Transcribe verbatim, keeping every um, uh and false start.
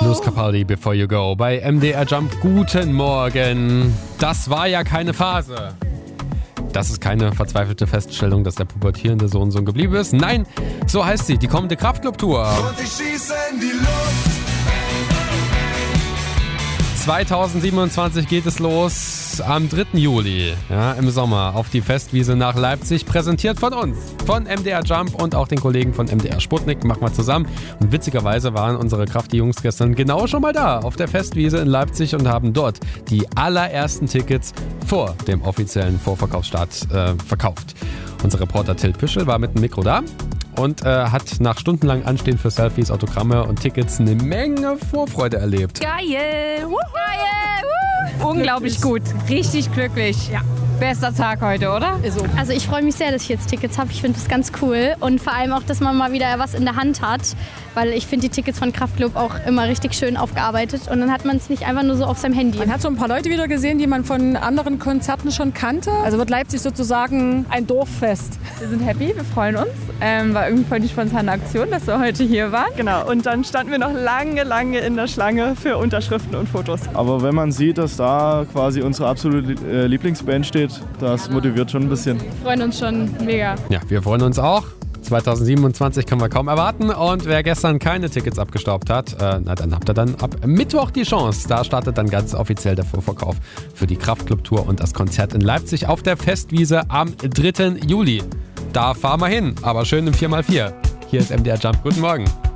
Luz Capaldi, Before You Go bei M D R Jump. Guten Morgen. Das war ja keine Phase. Das ist keine verzweifelte Feststellung, dass der pubertierende Sohn so geblieben ist. Nein, so heißt sie, die kommende Kraftclub-Tour. Und ich schieße in die Luft. zweitausendsiebenundzwanzig geht es los am dritten Juli, ja, im Sommer, auf die Festwiese nach Leipzig, präsentiert von uns, von M D R Jump und auch den Kollegen von M D R Sputnik, machen wir zusammen. Und witzigerweise waren unsere Krafti-Jungs gestern genau schon mal da, auf der Festwiese in Leipzig und haben dort die allerersten Tickets vor dem offiziellen Vorverkaufsstart äh, verkauft. Unser Reporter Till Püschel war mit dem Mikro da und äh, hat nach stundenlang Anstehen für Selfies, Autogramme und Tickets eine Menge Vorfreude erlebt. Geil! Wuhu. Geil! Wuhu. Unglaublich gut. Richtig glücklich. Ja. Bester Tag heute, oder? So. Also ich freue mich sehr, dass ich jetzt Tickets habe. Ich finde das ganz cool. Und vor allem auch, dass man mal wieder was in der Hand hat. Weil ich finde die Tickets von Kraftclub auch immer richtig schön aufgearbeitet. Und dann hat man es nicht einfach nur so auf seinem Handy. Man hat so ein paar Leute wieder gesehen, die man von anderen Konzerten schon kannte. Also wird Leipzig sozusagen ein Dorffest. Wir sind happy, wir freuen uns. Ähm, war irgendwie voll die spontane Aktion, dass wir heute hier waren. Genau, und dann standen wir noch lange, lange in der Schlange für Unterschriften und Fotos. Aber wenn man sieht, dass da quasi unsere absolute Lieblingsband steht, das motiviert schon ein bisschen. Wir freuen uns schon mega. Ja, wir freuen uns auch. zweitausendsiebenundzwanzig können wir kaum erwarten. Und wer gestern keine Tickets abgestaubt hat, äh, na, dann habt ihr dann ab Mittwoch die Chance. Da startet dann ganz offiziell der Vorverkauf für die Kraftclub-Tour und das Konzert in Leipzig auf der Festwiese am dritten Juli. Da fahren wir hin, aber schön im vier mal vier. Hier ist M D R Jump. Guten Morgen.